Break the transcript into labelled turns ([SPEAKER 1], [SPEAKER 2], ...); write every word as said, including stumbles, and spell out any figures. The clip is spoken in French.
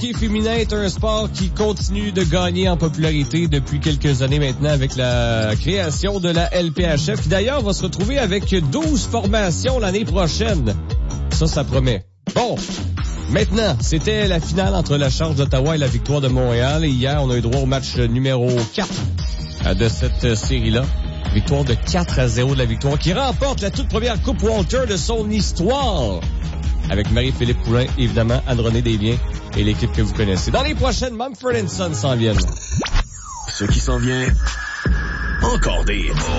[SPEAKER 1] hockey féminin est un sport qui continue de gagner en popularité depuis quelques années maintenant avec la création de la L P H F, qui d'ailleurs va se retrouver avec douze formations l'année prochaine. Ça, ça promet. Bon, maintenant, c'était la finale entre la Charge d'Ottawa et la Victoire de Montréal. Et hier, on a eu droit au match numéro quatre de cette série-là. Victoire de quatre à zéro de la Victoire, qui remporte la toute première Coupe Walter de son histoire. Avec Marie-Philippe Poulin, évidemment, Anne-Renée Desbiens et l'équipe que vous connaissez. Dans les prochaines, Mumford and Sons s'en viennent.
[SPEAKER 2] Ce qui s'en vient, encore des hits.